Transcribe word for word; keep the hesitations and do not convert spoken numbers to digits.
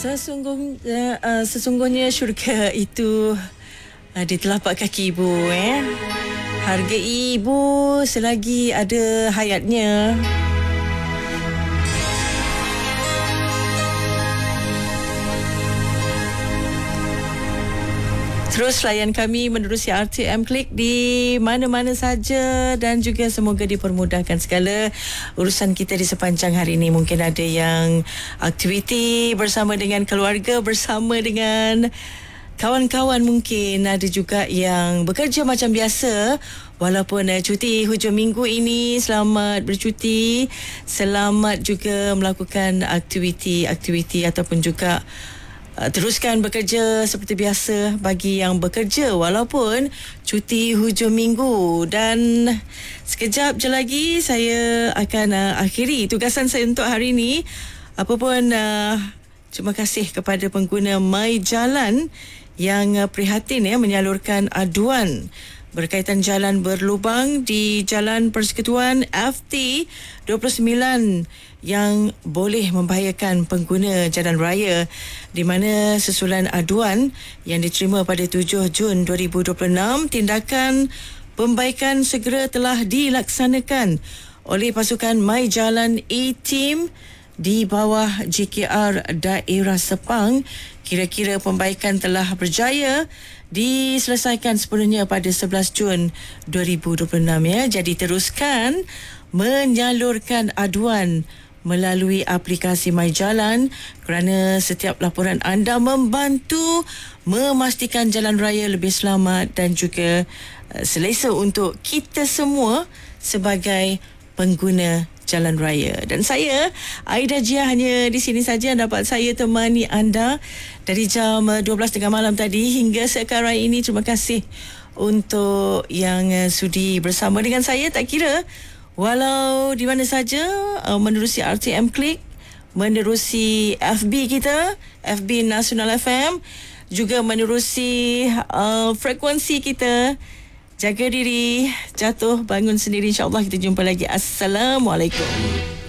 Sesungguhnya, uh, sesungguhnya syurga itu uh, di telapak kaki ibu. Eh? Harga ibu selagi ada hayatnya. Terus layan kami menerusi R T M Klik di mana-mana saja dan juga semoga dipermudahkan segala urusan kita di sepanjang hari ini. Mungkin ada yang aktiviti bersama dengan keluarga, bersama dengan kawan-kawan, mungkin ada juga yang bekerja macam biasa walaupun uh, cuti hujung minggu ini. Selamat bercuti, selamat juga melakukan aktiviti-aktiviti ataupun juga Uh, teruskan bekerja seperti biasa bagi yang bekerja walaupun cuti hujung minggu. Dan sekejap je lagi saya akan uh, akhiri tugasan saya untuk hari ini. Apa pun uh, terima kasih kepada pengguna My Jalan yang uh, prihatin ya menyalurkan aduan berkaitan jalan berlubang di Jalan Persekutuan F T dua puluh sembilan yang boleh membahayakan pengguna jalan raya, di mana sesulan aduan yang diterima pada tujuh Jun dua ribu dua puluh enam, tindakan pembaikan segera telah dilaksanakan oleh pasukan My Jalan A-Team di bawah J K R Daerah Sepang. Kira-kira pembaikan telah berjaya diselesaikan sepenuhnya pada sebelas Jun dua ribu dua puluh enam ya. Jadi teruskan menyalurkan aduan melalui aplikasi My Jalan kerana setiap laporan anda membantu memastikan jalan raya lebih selamat dan juga uh, selesa untuk kita semua sebagai pengguna jalan raya. Dan saya, Aida Jia, hanya di sini saja dapat saya temani anda dari jam dua belas tiga puluh malam tadi hingga sekarang ini. Terima kasih untuk yang uh, sudi bersama dengan saya, tak kira walau di mana saja, uh, menerusi R T M Klik, menerusi F B kita, F B Nasional F M, juga menerusi uh, frekuensi kita. Jaga diri, jatuh bangun sendiri. InsyaAllah kita jumpa lagi. Assalamualaikum.